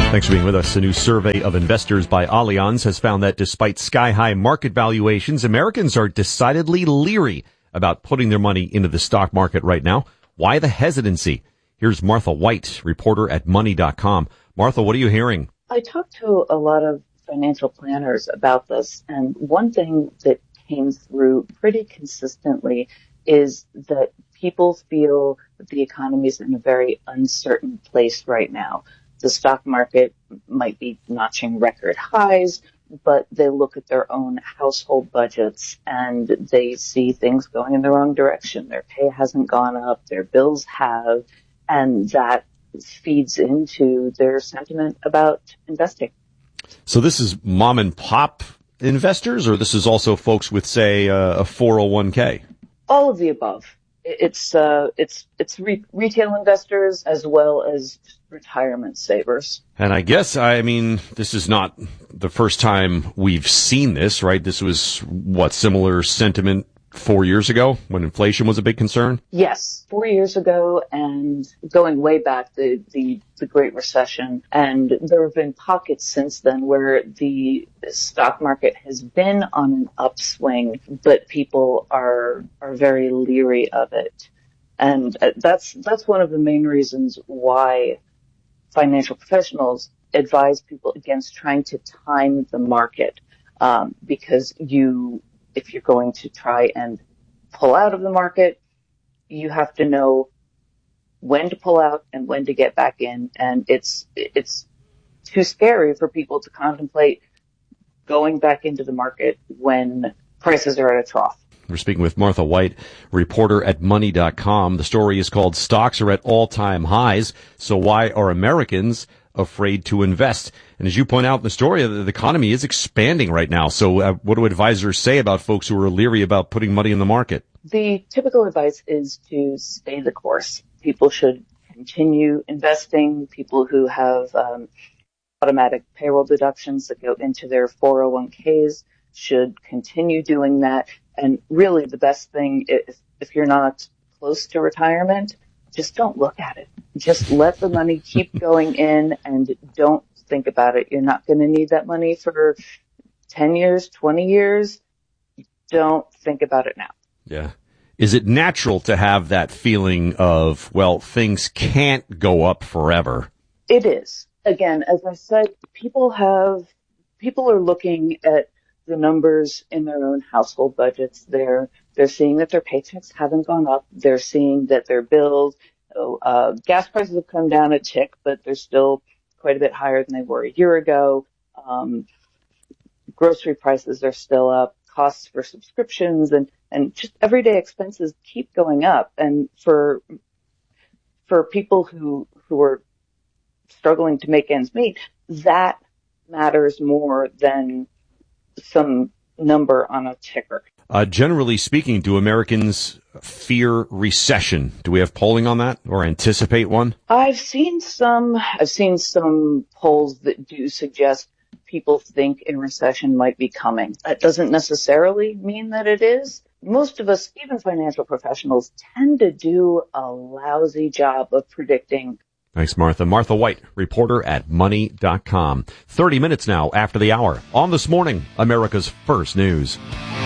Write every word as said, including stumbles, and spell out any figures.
Thanks for being with us. A new survey of investors by Allianz has found that despite sky-high market valuations, Americans are decidedly leery about putting their money into the stock market right now. Why the hesitancy? Here's Martha White, reporter at money dot com. Martha, what are you hearing? I talked to a lot of financial planners about this, and one thing that came through pretty consistently is that people feel that the economy is in a very uncertain place right now. The stock market might be notching record highs, but they look at their own household budgets and they see things going in the wrong direction. Their pay hasn't gone up, their bills have, and that feeds into their sentiment about investing. So this is mom and pop investors, or this is also folks with, say, uh, a four oh one k? All of the above. It's uh, it's it's re- retail investors as well as retirement savers. And I guess, I mean, this is not the first time we've seen this, right? This was, what, similar sentiment four years ago when inflation was a big concern? Yes, four years ago, and going way back, the, the, the Great Recession. And there have been pockets since then where the stock market has been on an upswing, but people are, are very leery of it. And that's, that's one of the main reasons why financial professionals advise people against trying to time the market, um, because you, if you're going to try and pull out of the market, you have to know when to pull out and when to get back in. And it's, it's too scary for people to contemplate going back into the market when prices are at a trough. We're speaking with Martha White, reporter at money dot com. The story is called Stocks Are at All-Time Highs. So why are Americans afraid to invest? And as you point out in the story, the economy is expanding right now. So uh, what do advisors say about folks who are leery about putting money in the market? The typical advice is to stay the course. People should continue investing. People who have um, automatic payroll deductions that go into their four oh one k's should continue doing that. And really the best thing, if, if you're not close to retirement, just don't look at it. Just let the money keep going in and don't think about it. You're not going to need that money for ten years, twenty years. Don't think about it now. Yeah. Is it natural to have that feeling of, well, things can't go up forever? It is. Again, as I said, people have, people are looking at the numbers in their own household budgets. They're, they're seeing that their paychecks haven't gone up. They're seeing that their bills, uh, gas prices have come down a tick, but they're still quite a bit higher than they were a year ago. Um, grocery prices are still up. Costs for subscriptions and, and just everyday expenses keep going up. And for, for people who, who are struggling to make ends meet, that matters more than some number on a ticker. Uh, generally speaking, do Americans fear recession? Do we have polling on that or anticipate one? I've seen some, I've seen some polls that do suggest people think a recession might be coming. That doesn't necessarily mean that it is. Most of us, even financial professionals, tend to do a lousy job of predicting. Thanks, Martha. Martha White, reporter at money dot com. thirty minutes now after the hour. On This Morning, America's First News.